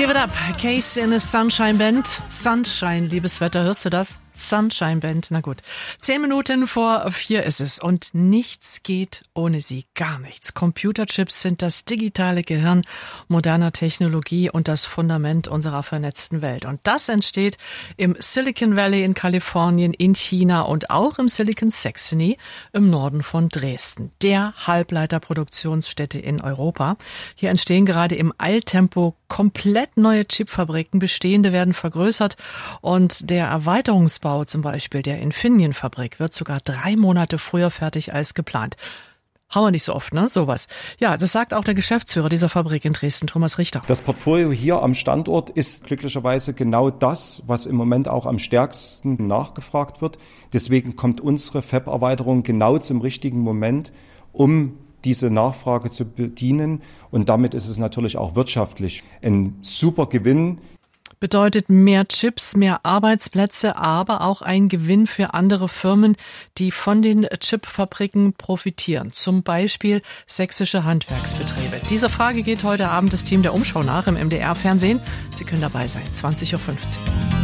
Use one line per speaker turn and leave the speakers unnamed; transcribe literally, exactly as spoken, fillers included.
Give it up. Case in a Sunshine Band. Sunshine, liebes Wetter, hörst du das? Sunshine Band, na gut. Zehn Minuten vor vier ist es und nichts geht ohne sie, gar nichts. Computerchips sind das digitale Gehirn moderner Technologie und das Fundament unserer vernetzten Welt. Und das entsteht im Silicon Valley in Kalifornien, in China und auch im Silicon Saxony im Norden von Dresden, der Halbleiterproduktionsstätte in Europa. Hier entstehen gerade im Eiltempo komplett neue Chipfabriken, bestehende werden vergrößert und der Erweiterungsbau zum Beispiel der Infineon-Fabrik wird sogar drei Monate früher fertig als geplant. Haben wir nicht so oft, ne? Sowas. Ja, das sagt auch der Geschäftsführer dieser Fabrik in Dresden, Thomas Richter.
Das Portfolio hier am Standort ist glücklicherweise genau das, was im Moment auch am stärksten nachgefragt wird. Deswegen kommt unsere Fab-Erweiterung genau zum richtigen Moment, um diese Nachfrage zu bedienen. Und damit ist es natürlich auch wirtschaftlich ein super Gewinn.
Bedeutet mehr Chips, mehr Arbeitsplätze, aber auch ein Gewinn für andere Firmen, die von den Chipfabriken profitieren. Zum Beispiel sächsische Handwerksbetriebe. Dieser Frage geht heute Abend das Team der Umschau nach im M D R-Fernsehen. Sie können dabei sein, zwanzig Uhr fünfzehn.